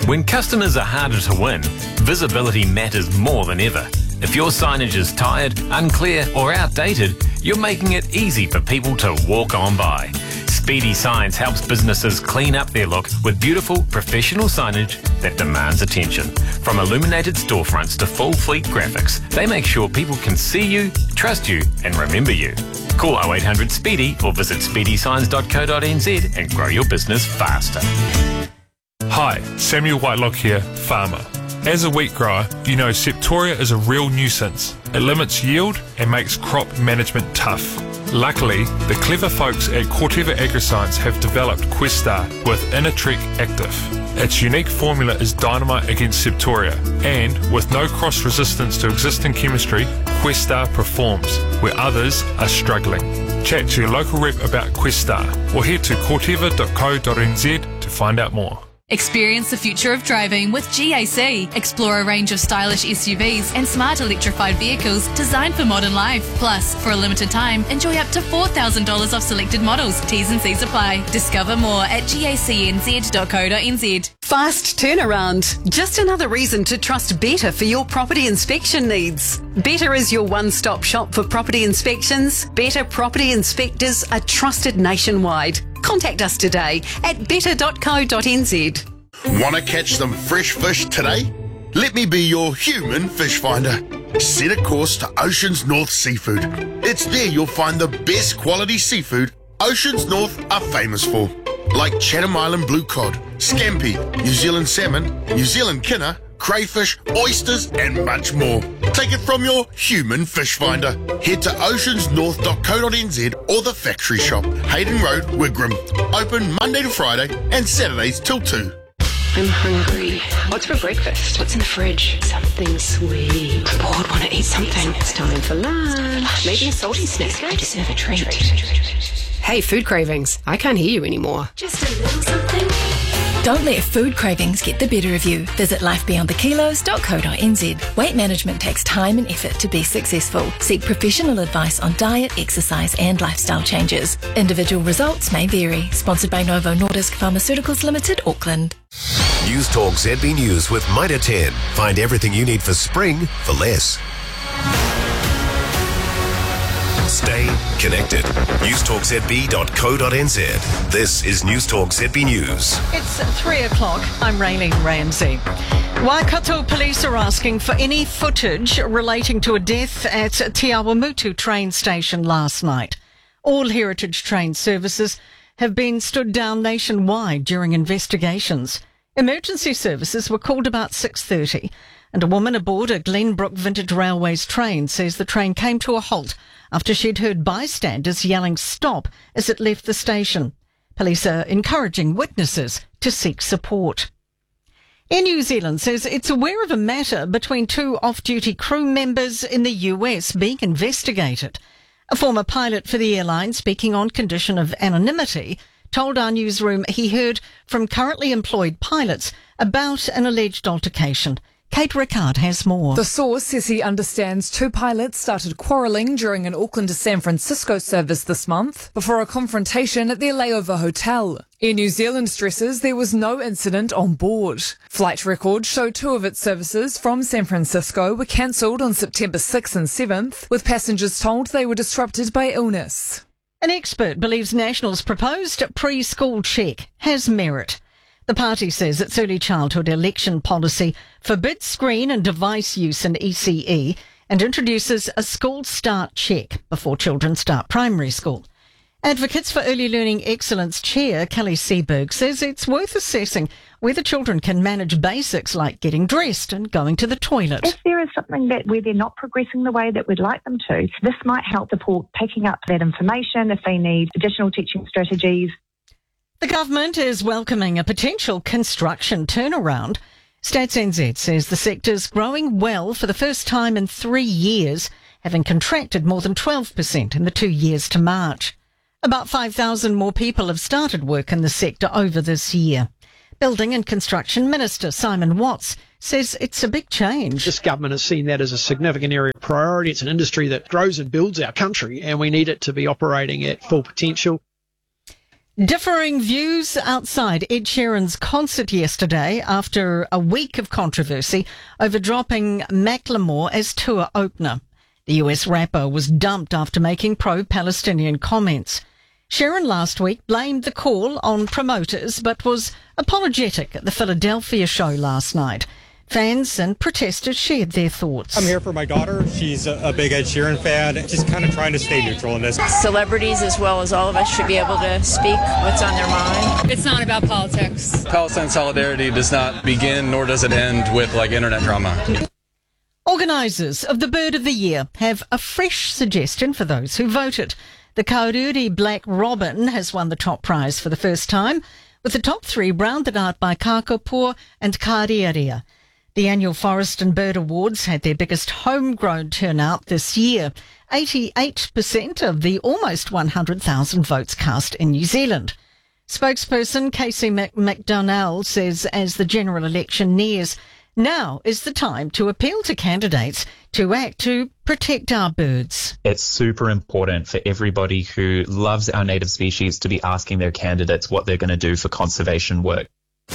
When customers are harder to win, visibility matters more than ever. If your signage is tired, unclear or outdated, you're making it easy for people to walk on by. Speedy Signs helps businesses clean up their look with beautiful, professional signage that demands attention. From illuminated storefronts to full fleet graphics, they make sure people can see you, trust you and remember you. Call 0800 SPEEDY or visit speedysigns.co.nz and grow your business faster. Hi, Samuel Whitelock here, farmer. As a wheat grower, you know Septoria is a real nuisance. It limits yield and makes crop management tough. Luckily, the clever folks at Corteva Agriscience have developed Questar with Innertrek Active. Its unique formula is dynamite against Septoria, and with no cross-resistance to existing chemistry, Questar performs where others are struggling. Chat to your local rep about Questar or head to corteva.co.nz to find out more. Experience the future of driving with GAC. Explore a range of stylish SUVs and smart electrified vehicles designed for modern life. Plus, for a limited time, enjoy up to $4,000 off selected models. T's and C's apply. Discover more at gacnz.co.nz. Fast turnaround. Just another reason to trust Better for your property inspection needs. Better is your one-stop shop for property inspections. Better Property Inspectors are trusted nationwide. Contact us today at better.co.nz. Want to catch some fresh fish today? Let me be your human fish finder. Set a course to Oceans North Seafood. It's there you'll find the best quality seafood Oceans North are famous for, like Chatham Island blue cod, scampi, New Zealand salmon, New Zealand kinner, crayfish, oysters and much more. Take it from your human fish finder. Head to oceansnorth.co.nz or the factory shop, Hayden Road, Wigram. Open Monday to Friday and Saturdays till 2. I'm hungry. What's for breakfast? What's in the fridge? Something sweet. I'm bored, want to eat something. It's time for lunch. Maybe a salty snack. I deserve a treat. Hey, food cravings. I can't hear you anymore. Just a little something. Don't let food cravings get the better of you. Visit lifebeyondthekilos.co.nz. Weight management takes time and effort to be successful. Seek professional advice on diet, exercise and lifestyle changes. Individual results may vary. Sponsored by Novo Nordisk Pharmaceuticals Limited, Auckland. News Talk ZB News with Mitre 10. Find everything you need for spring for less. Stay connected. newstalkzb.co.nz. This is News Talk ZB News. It's 3 o'clock. I'm Raylene Ramsey. Waikato police are asking for any footage relating to a death at Te Awamutu train station last night. All heritage train services have been stood down nationwide during investigations. Emergency services were called about 6:30, and a woman aboard a Glenbrook Vintage Railways train says the train came to a halt after she'd heard bystanders yelling stop as it left the station. Police are encouraging witnesses to seek support. Air New Zealand says it's aware of a matter between two off-duty crew members in the US being investigated. A former pilot for the airline, speaking on condition of anonymity, told our newsroom he heard from currently employed pilots about an alleged altercation. Kate Rickard has more. The source says he understands two pilots started quarrelling during an Auckland to San Francisco service this month before a confrontation at their layover hotel. Air New Zealand stresses there was no incident on board. Flight records show two of its services from San Francisco were cancelled on September 6th and 7th, with passengers told they were disrupted by illness. An expert believes National's proposed preschool check has merit. The party says its early childhood election policy forbids screen and device use in ECE and introduces a school start check before children start primary school. Advocates for Early Learning Excellence Chair Kelly Seberg says it's worth assessing whether children can manage basics like getting dressed and going to the toilet. If there is something where they're not progressing the way that we'd like them to, this might help support picking up that information if they need additional teaching strategies. The government is welcoming a potential construction turnaround. Stats NZ says the sector's growing well for the first time in 3 years, having contracted more than 12% in the 2 years to March. About 5,000 more people have started work in the sector over this year. Building and Construction Minister Simon Watts says it's a big change. This government has seen that as a significant area of priority. It's an industry that grows and builds our country, and we need it to be operating at full potential. Differing views outside Ed Sheeran's concert yesterday after a week of controversy over dropping Macklemore as tour opener. The US rapper was dumped after making pro-Palestinian comments. Sheeran last week blamed the call on promoters but was apologetic at the Philadelphia show last night. Fans and protesters shared their thoughts. I'm here for my daughter. She's a big Ed Sheeran fan. Just kind of trying to stay neutral in this. Celebrities, as well as all of us, should be able to speak what's on their mind. It's not about politics. Palestine solidarity does not begin nor does it end with internet drama. Organisers of the Bird of the Year have a fresh suggestion for those who voted. The Kaururi Black Robin has won the top prize for the first time, with the top three rounded out by Kakapo and Kariaria. The annual Forest and Bird Awards had their biggest homegrown turnout this year, 88% of the almost 100,000 votes cast in New Zealand. Spokesperson Casey McDonnell says as the general election nears, now is the time to appeal to candidates to act to protect our birds. It's super important for everybody who loves our native species to be asking their candidates what they're going to do for conservation work.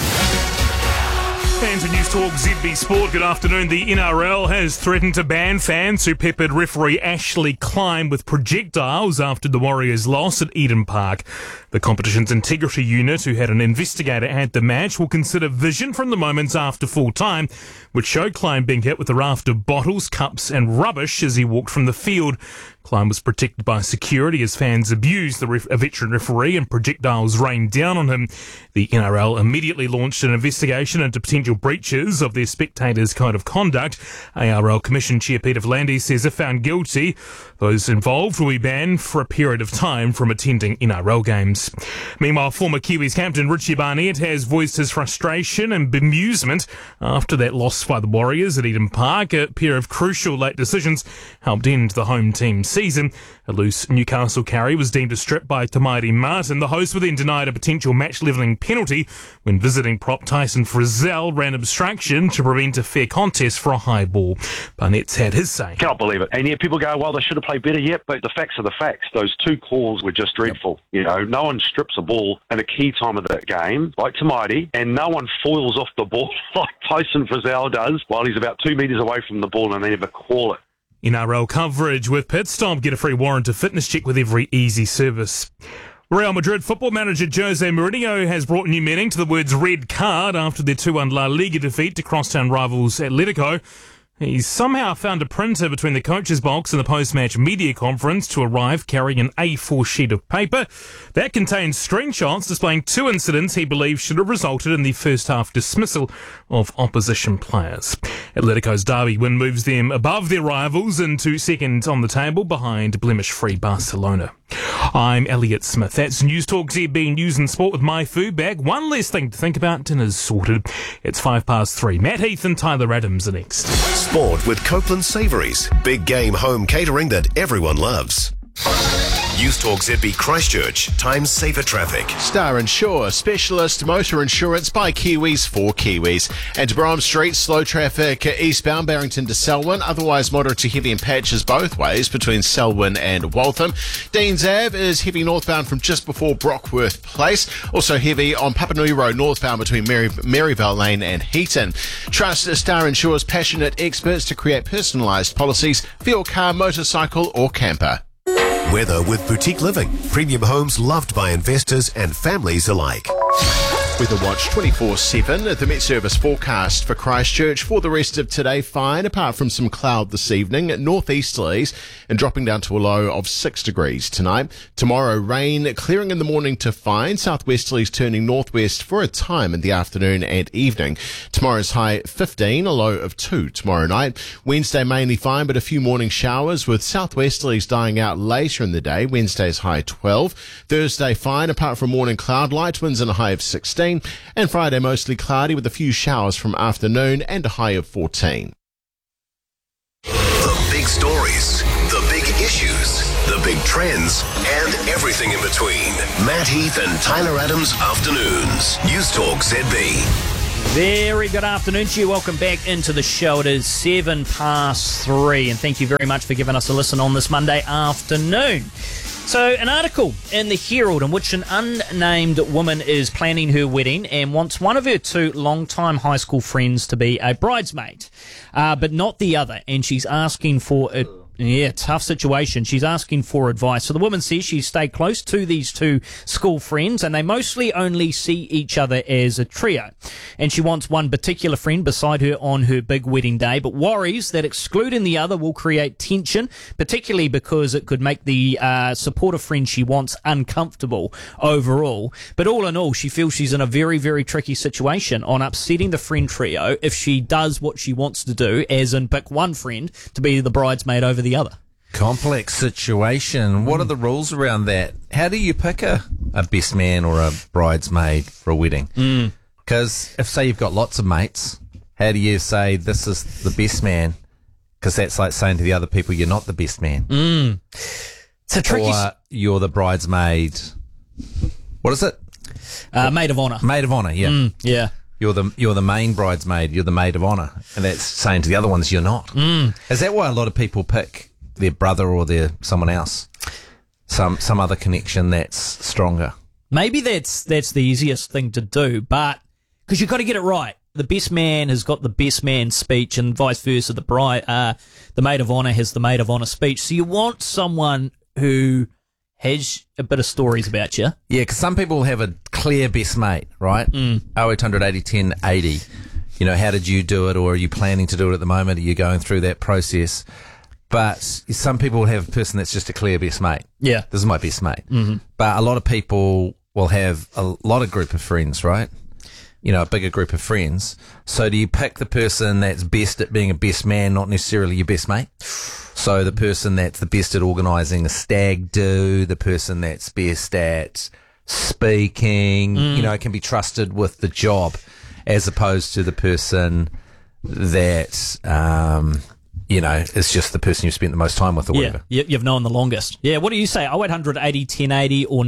And to News Talk ZB Sport, good afternoon. The NRL has threatened to ban fans who peppered referee Ashley Klein with projectiles after the Warriors' loss at Eden Park. The competition's integrity unit, who had an investigator at the match, will consider vision from the moments after full time, which showed Klein being hit with a raft of bottles, cups and rubbish as he walked from the field. Klein was protected by security as fans abused a veteran referee and projectiles rained down on him. The NRL immediately launched an investigation into potential breaches of their spectators' code of conduct. ARL Commission Chair Peter V'landys says if found guilty, those involved will be banned for a period of time from attending NRL games. Meanwhile, former Kiwis captain Richie Barnett has voiced his frustration and bemusement after that loss by the Warriors at Eden Park. A pair of crucial late decisions helped end the home team's season. A loose Newcastle carry was deemed a strip by Tamairi Martin. The host were then denied a potential match-levelling penalty when visiting prop Tyson Frizzell ran obstruction to prevent a fair contest for a high ball. Barnett's had his say. Cannot believe it. And yeah, people go, well, they should have played better yet, but the facts are the facts. Those two calls were just dreadful. You know, no one strips a ball in a key time of that game, like Tamairi, and no one foils off the ball like Tyson Frizzell does while he's about 2 metres away from the ball and they never call it. NRL coverage with Pit Stop. Get a free warrant to fitness check with every easy service. Real Madrid football manager Jose Mourinho has brought new meaning to the words red card after their 2-1 La Liga defeat to crosstown rivals Atletico. He's somehow found a printer between the coach's box and the post-match media conference to arrive carrying an A4 sheet of paper. That contains screenshots displaying two incidents he believes should have resulted in the first half dismissal of opposition players. Atletico's derby win moves them above their rivals into second on the table behind blemish-free Barcelona. I'm Elliot Smith. That's News Talk ZB News and Sport with my food bag. One less thing to think about. Dinner's sorted. It's 3:05. Matt Heath and Tyler Adams are next. Sport with Copeland Savouries. Big game home catering that everyone loves. News Talk ZB Christchurch. Time saver traffic. Star Insure, specialist motor insurance by Kiwis for Kiwis. And to Brom Street, slow traffic eastbound Barrington to Selwyn, otherwise moderate to heavy in patches both ways between Selwyn and Waltham. Deans Ave is heavy northbound from just before Brockworth Place. Also heavy on Papanui Road northbound between Maryvale Lane and Heaton. Trust Star Insure's passionate experts to create personalised policies for your car, motorcycle or camper. Weather with Boutique Living. Premium homes loved by investors and families alike. Weather Watch 24/7. The Met Service forecast for Christchurch for the rest of today, fine, apart from some cloud this evening. Northeasterlies and dropping down to a low of 6 degrees tonight. Tomorrow, rain, clearing in the morning to fine. Southwesterlies turning northwest for a time in the afternoon and evening. Tomorrow's high 15, a low of 2 tomorrow night. Wednesday mainly fine, but a few morning showers with southwesterlies dying out later in the day. Wednesday's high 12. Thursday fine, apart from morning cloud, light winds and a high of 16. And Friday mostly cloudy with a few showers from afternoon and a high of 14. The big stories, the big issues, the big trends, and everything in between. Matt Heath and Tyler Adams Afternoons. News Talk ZB. Very good afternoon to you. Welcome back into the show. It is 3:07, and thank you very much for giving us a listen on this Monday afternoon. So, an article in the Herald in which an unnamed woman is planning her wedding and wants one of her two longtime high school friends to be a bridesmaid, but not the other, and she's asking for a tough situation. She's asking for advice. So the woman says she's stayed close to these two school friends and they mostly only see each other as a trio. And she wants one particular friend beside her on her big wedding day, but worries that excluding the other will create tension, particularly because it could make the supportive friend she wants uncomfortable overall. But all in all, she feels she's in a very, very tricky situation on upsetting the friend trio if she does what she wants to do, as in pick one friend to be the bridesmaid over the other. Complex situation. What are the rules around that? How do you pick a best man or a bridesmaid for a wedding? Because if, say, you've got lots of mates, how do you say this is the best man? Because that's like saying to the other people you're not the best man. It's a tricky... Or you're the bridesmaid. What is it? Maid of honour. Maid of honour, yeah. Yeah. You're the main bridesmaid, you're the maid of honour. And that's saying to the other ones you're not. Is that why a lot of people pick their brother or their someone else? Some other connection that's stronger. Maybe that's the easiest thing to do, but because you've got to get it right. The best man has got the best man speech and vice versa. The maid of honour has the maid of honour speech. So you want someone who has a bit of stories about you. Yeah, because some people have a clear best mate, right? 0800 80 10 80. You know, how did you do it, or are you planning to do it at the moment? Are you going through that process? But some people have a person that's just a clear best mate. Yeah. This is my best mate. But a lot of people will have a lot of group of friends, right? You know, a bigger group of friends. So do you pick the person that's best at being a best man, not necessarily your best mate? So the person that's the best at organising a stag do, the person that's best at speaking, you know, can be trusted with the job, as opposed to the person that, you know, is just the person you've spent the most time with or whatever. Yeah, you've known the longest. Yeah, what do you say? 0800 80 1080 or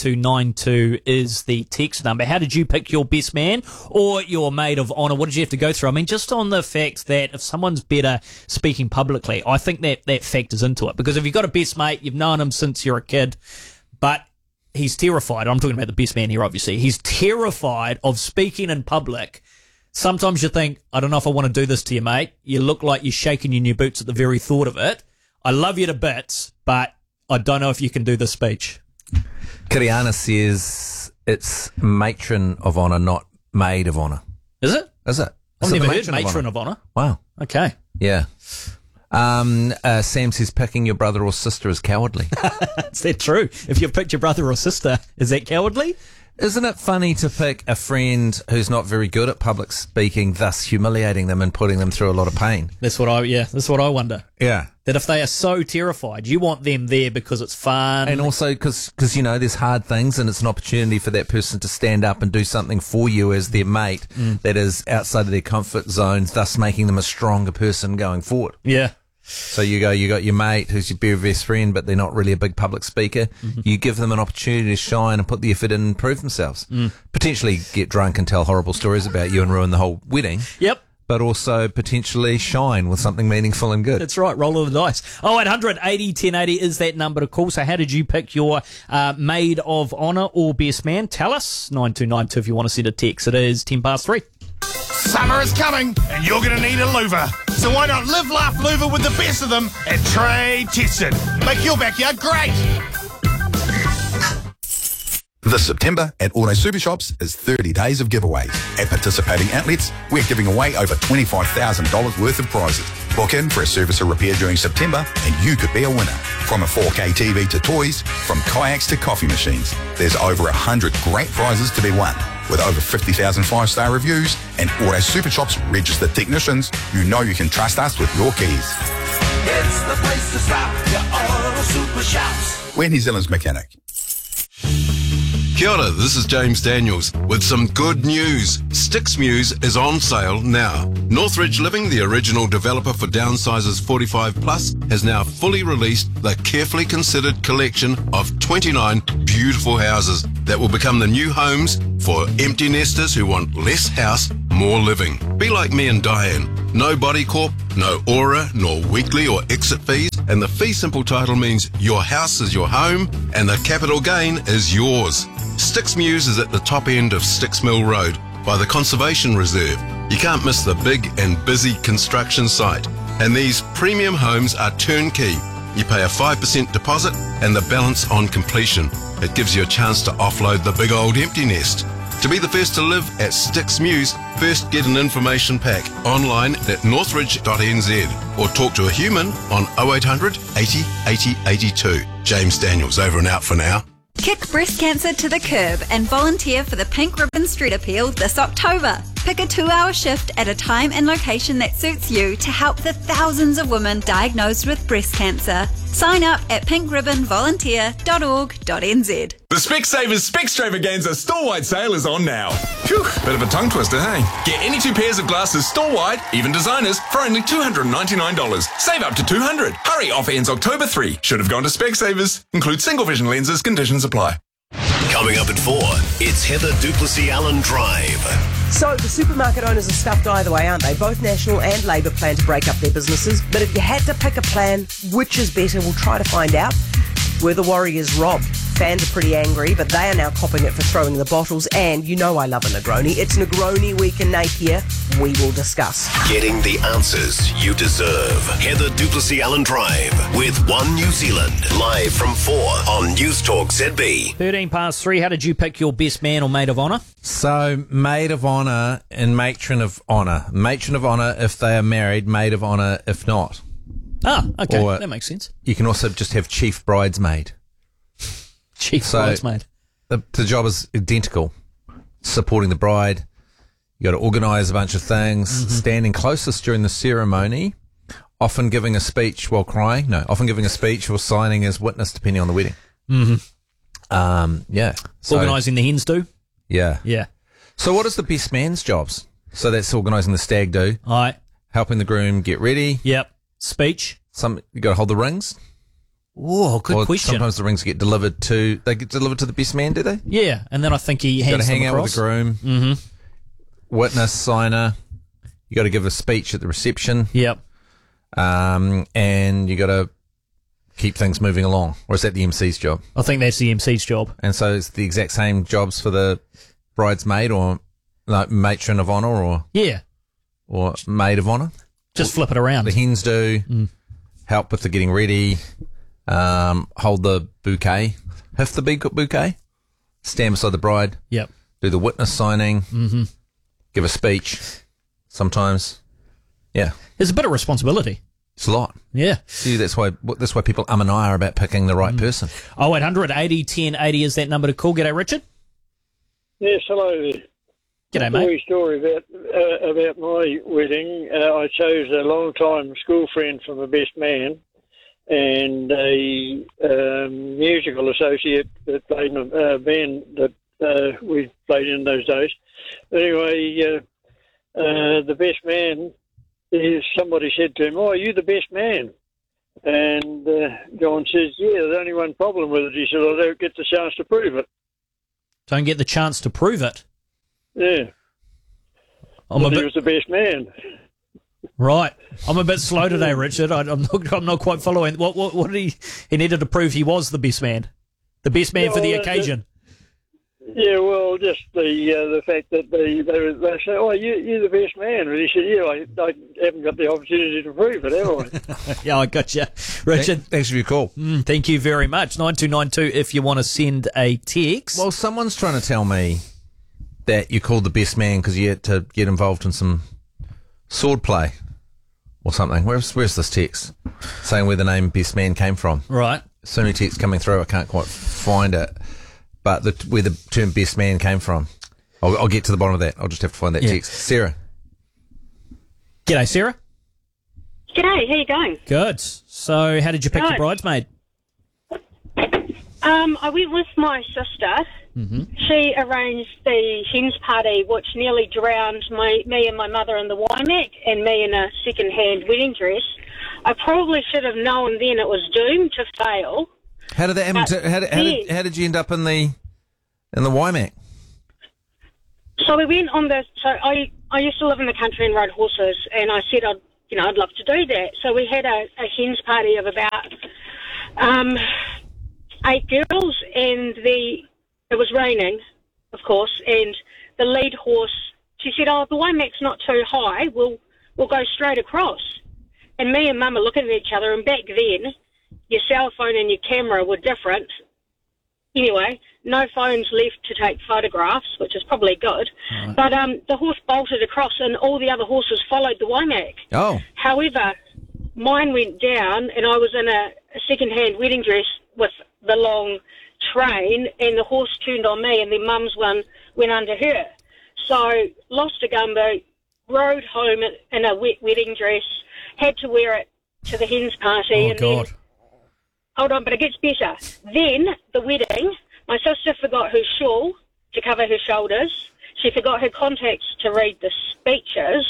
9292 is the text number. How did you pick your best man or your maid of honour? What did you have to go through? I mean, just on the fact that if someone's better speaking publicly, I think that factors into it. Because if you've got a best mate, you've known him since you're a kid, but he's terrified. I'm talking about the best man here, obviously. He's terrified of speaking in public. Sometimes you think, I don't know if I want to do this to you, mate. You look like you're shaking in your boots at the very thought of it. I love you to bits, but I don't know if you can do this speech. Kiriana says it's matron of honour, not maid of honour. Is it? Is it? I've never heard matron of honour. Wow. Okay. Yeah. Sam says picking your brother or sister is cowardly. Is that true? If you've picked your brother or sister, is that cowardly? Isn't it funny to pick a friend who's not very good at public speaking, thus humiliating them and putting them through a lot of pain? That's what I wonder. Yeah. That if they are so terrified, you want them there because it's fun. And also because, you know, there's hard things and it's an opportunity for that person to stand up and do something for you as their mate that is outside of their comfort zones, thus making them a stronger person going forward. Yeah. So you got your mate who's your very best friend, but they're not really a big public speaker. You give them an opportunity to shine and put the effort in and prove themselves. Potentially get drunk and tell horrible stories about you and ruin the whole wedding. Yep. But also potentially shine with something meaningful and good. That's right. Roll of the dice. 0800 80 1080 is that number to call. So how did you pick your maid of honour or best man? Tell us. 9292 if you want to send a text. It is 3:10. Summer is coming, and you're going to need a louver. So why not live, laugh, louver with the best of them at Trade Tested? Make your backyard great. This September at Auto Super Shops is 30 days of giveaways. At participating outlets, we're giving away over $25,000 worth of prizes. Book in for a service or repair during September and you could be a winner. From a 4K TV to toys, from kayaks to coffee machines, there's over 100 great prizes to be won. With over 50,000 five-star reviews and Auto Super Shops registered technicians, you know you can trust us with your keys. It's the place to stop, your Auto Super Shops. We're New Zealand's mechanic. Kia ora, this is James Daniels with some good news. Sticks Muse is on sale now. Northridge Living, the original developer for Downsizers 45 Plus, has now fully released the carefully considered collection of 29 beautiful houses that will become the new homes for empty nesters who want less house, more living. Be like me and Diane. No body corp, no aura, nor weekly or exit fees, and the fee simple title means your house is your home and the capital gain is yours. Sticks Mews is at the top end of Sticks Mill Road by the Conservation Reserve. You can't miss the big and busy construction site. And these premium homes are turnkey. You pay a 5% deposit and the balance on completion. It gives you a chance to offload the big old empty nest. To be the first to live at Sticks Mews, first get an information pack online at northridge.nz or talk to a human on 0800 80 80 82. James Daniels over and out for now. Kick breast cancer to the curb and volunteer for the Pink Ribbon Street Appeal this October. Pick a 2-hour shift at a time and location that suits you to help the thousands of women diagnosed with breast cancer. Sign up at pinkribbonvolunteer.org.nz. The Specsavers Specstravaganza store-wide sale is on now. Phew, bit of a tongue twister, hey? Get any 2 pairs of glasses store-wide, even designers, for only $299. Save up to $200. Hurry, offer ends October 3. Should have gone to Specsavers. Include single vision lenses, conditions apply. Coming up at 4, it's Heather Duplessis-Allen Drive. So the supermarket owners are stuffed either way, aren't they? Both National and Labor plan to break up their businesses. But if you had to pick a plan, which is better, we'll try to find out. Were the Warriors robbed? Fans are pretty angry, but they are now copping it for throwing the bottles. And you know I love a Negroni. It's Negroni week in Napier. We will discuss. Getting the answers you deserve. Heather Duplessis-Allen Drive with One New Zealand. Live from 4 on News Talk ZB. 3:13. How did you pick your best man or maid of honour? So, maid of honour and matron of honour. Matron of honour if they are married, maid of honour if not. Ah, okay. Or that makes sense. You can also just have chief bridesmaid. Chief bridesmaid. The job is identical. Supporting the bride. You got to organise a bunch of things. Standing closest during the ceremony. Often giving a speech while crying. No, often giving a speech or signing as witness, depending on the wedding. Yeah. So, Organising the hens do. Yeah. Yeah. So what is the best man's jobs? So that's organising the stag do. Aye. Helping the groom get ready. Yep. Speech. You got to hold the rings. Oh, good question. Sometimes the rings get delivered to the best man, do they? Yeah, and then I think he hands them across. Got to hang out with the groom. Witness, signer. You got to give a speech at the reception. Yep. And you got to keep things moving along. Or is that the MC's job? I think that's the MC's job. And so it's the exact same jobs for the bridesmaid or like matron of honour or maid of honour. Just flip it around. The hens do. Help with the getting ready. Hold the bouquet. Hiff the big bouquet. Stand beside the bride. Yep. Do the witness signing. Give a speech. Sometimes. Yeah. There's a bit of responsibility. It's a lot. Yeah. See, that's why people and I are about picking the right person. 0800 80 10 80 is that number to call. G'day, Richard. Yes, hello there. G'day, mate. Story about my wedding. I chose a long-time school friend from the best man and a musical associate that played in a band that we played in those days. Anyway, the best man, somebody said to him, "Oh, are you the best man?" And John says, "Yeah, there's only one problem with it." He said, "I don't get the chance to prove it." Don't get the chance to prove it? Yeah. He was the best man. Right. I'm a bit slow today, Richard. I'm not quite following. What did he needed to prove he was the best man? The best man for the occasion? Yeah, well, just the fact that they say, "Oh, you're the best man." And he said, "Yeah, I haven't got the opportunity to prove it, have I?" Yeah, I got you. Richard. Thanks for your call. Thank you very much. 9292 if you want to send a text. Well, someone's trying to tell me that you called the best man because you had to get involved in some sword play or something. Where's this text saying where the name best man came from? Right. So many texts coming through, I can't quite find it. But where the term best man came from. I'll get to the bottom of that. I'll just have to find that text. Sarah. G'day, Sarah. G'day, how you going? Good. So how did you pick your bridesmaid? I went with my sister. She arranged the hens party, which nearly drowned me and my mother in the Waimak and me in a second-hand wedding dress. I probably should have known then it was doomed to fail. How did that happen? How did you end up in the Waimak? So we went on the. So I used to live in the country and rode horses, and I said I'd love to do that. So we had a hens party of about 8 girls, and it was raining, of course, and the lead horse. She said, "Oh, the Waimac's not too high. We'll go straight across." And me and Mum are looking at each other, and back then, your cell phone and your camera were different. Anyway, no phones left to take photographs, which is probably good. Right. But the horse bolted across, and all the other horses followed the Waimac. Oh. However, mine went down, and I was in a second-hand wedding dress with the long train, and the horse turned on me, and then Mum's one went under her. So, lost a gumbo, rode home in a wet wedding dress, had to wear it to the hens party. Oh, God. Then, hold on, but it gets better. Then, the wedding, my sister forgot her shawl to cover her shoulders. She forgot her contacts to read the speeches.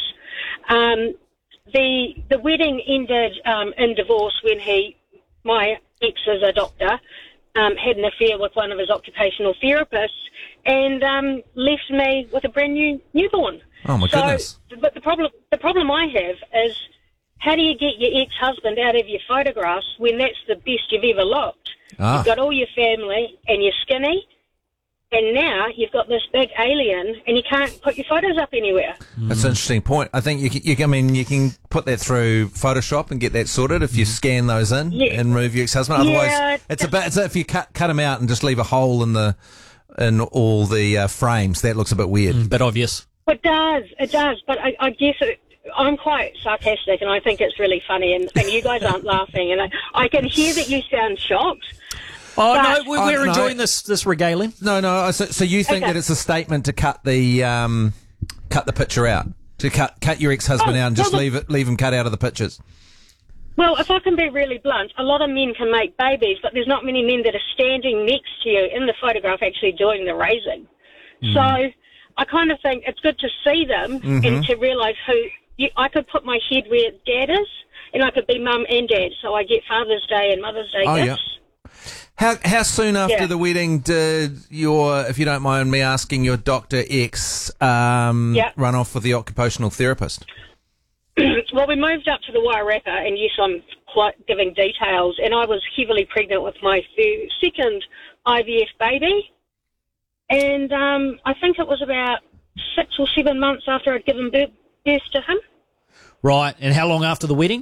The wedding ended in divorce when my ex is a doctor, had an affair with one of his occupational therapists, and left me with a brand new newborn. Oh, my goodness. But the problem I have is, how do you get your ex-husband out of your photographs when that's the best you've ever looked? Ah. You've got all your family, and you're skinny, and now you've got this big alien, and you can't put your photos up anywhere. That's an interesting point. I think you can put that through Photoshop and get that sorted if you scan those in and remove your ex-husband. Otherwise, it's if you cut them out and just leave a hole in all the frames. That looks a bit weird. Bit obvious. It does. But I guess I'm quite sarcastic, and I think it's really funny, and you guys aren't laughing, and I can hear that you sound shocked. Oh, no, we're enjoying this regaling. No. So you think that it's a statement to cut the picture out, to cut your ex-husband out and just leave him cut out of the pictures? Well, if I can be really blunt, a lot of men can make babies, but there's not many men that are standing next to you in the photograph actually doing the raising. So I kind of think it's good to see them and to realise I could put my head where Dad is, and I could be Mum and Dad, so I get Father's Day and Mother's Day gifts. Yeah. How soon after the wedding did if you don't mind me asking, your Dr. X run off with the occupational therapist? Well, we moved up to the Wairarapa, and yes, I'm quite giving details, and I was heavily pregnant with my second IVF baby, and I think it was about 6 or 7 months after I'd given birth to him. Right, and how long after the wedding?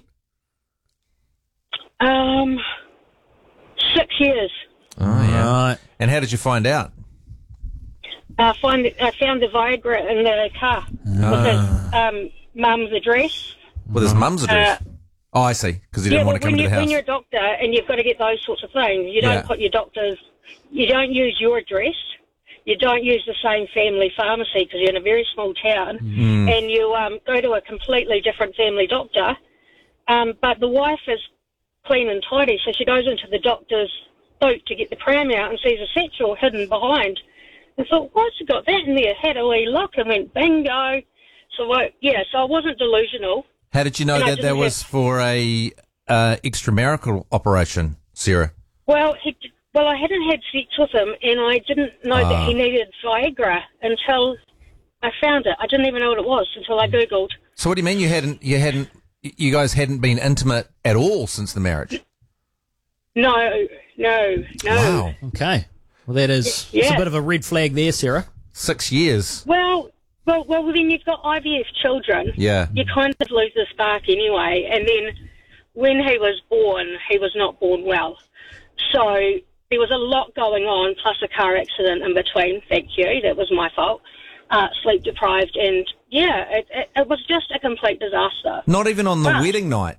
6 years. Oh, yeah. Right. And how did you find out? I found the Viagra in the car with his mum's address. With his mum's address? Oh, I see, because he didn't want to come to the house. When you're a doctor and you've got to get those sorts of things, you don't put your doctor's... You don't use your address. You don't use the same family pharmacy because you're in a very small town, and you go to a completely different family doctor. But the wife is clean and tidy, so she goes into the doctor's boot to get the pram out and sees a satchel hidden behind. And thought, why's she got that in there? Had a wee look and went, bingo. So I wasn't delusional. How did you know that was for a extramarital operation, Sarah? Well, I hadn't had sex with him, and I didn't know that he needed Viagra until I found it. I didn't even know what it was until I Googled. So what do you mean you guys hadn't been intimate at all since the marriage? No. Wow. Okay. Well, that is it's a bit of a red flag there, Sarah. 6 years. Well, then you've got IVF children. Yeah. You kind of lose the spark anyway. And then when he was born, he was not born well. So there was a lot going on, plus a car accident in between. Thank you. That was my fault. Sleep deprived. And, it was just a complete disaster. Not even on the wedding night?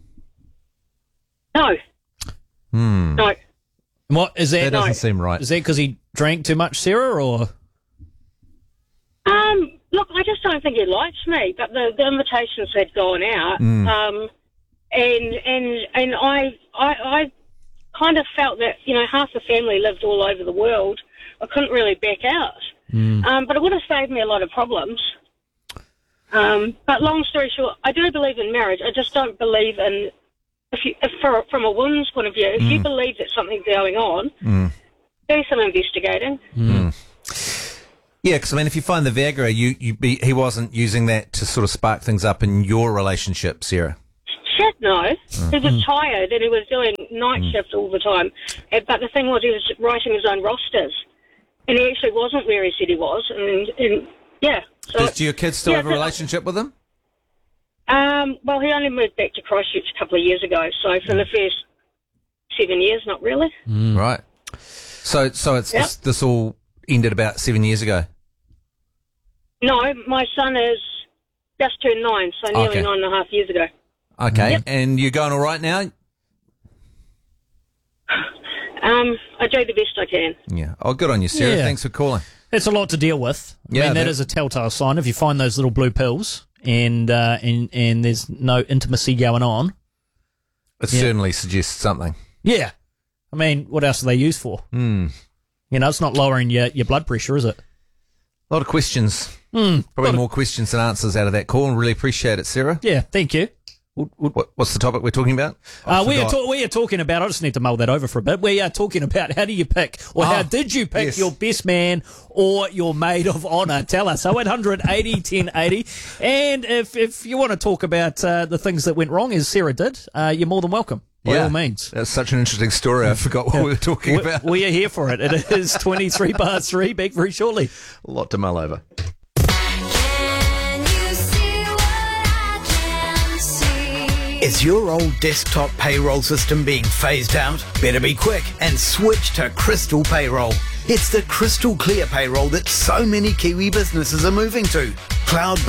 No. No. What is that? That doesn't seem right. Is that because he drank too much, Sarah, or? Look, I just don't think he likes me, but the invitations had gone out, and I kind of felt that half the family lived all over the world. I couldn't really back out, but it would have saved me a lot of problems. But long story short, I do believe in marriage. I just don't believe in from a woman's point of view. If you believe that something's going on, do some investigating. Yeah, because I mean, if you find the Viagra, he wasn't using that to sort of spark things up in your relationship, Sarah. Shit, no. He was tired and he was doing night shifts all the time. But the thing was, he was writing his own rosters. And he actually wasn't where he said he was. And yeah. So, do your kids still have a relationship with him? Well, he only moved back to Christchurch a couple of years ago. So for the first 7 years, not really. Right. So it's this all ended about 7 years ago? No, my son is just turned 9, so nearly 9.5 years ago. Okay, Yep. and you're going all right now? I do the best I can. Yeah. Oh, good on you, Sarah. Yeah. Thanks for calling. It's a lot to deal with. I mean, that is a telltale sign. If you find those little blue pills and there's no intimacy going on, It certainly suggests something. Yeah. I mean, what else are they used for? You know, it's not lowering your blood pressure, is it? A lot of questions. Probably more questions than answers out of that call, and really appreciate it, Sarah. Yeah, thank you. What's the topic we're talking about? We are talking about, I just need to mull that over for a bit. We are talking about how do you pick, or how did you pick your best man or your maid of honour? Tell us, 0800 80 1080. And if you want to talk about the things that went wrong, as Sarah did, you're more than welcome, by all means. That's such an interesting story. I forgot what we were talking about. We are here for it. It is 23 past 3, back very shortly. A lot to mull over. Is your old desktop payroll system being phased out? Better be quick and switch to Crystal Payroll. It's the crystal clear payroll that so many Kiwi businesses are moving to. Cloud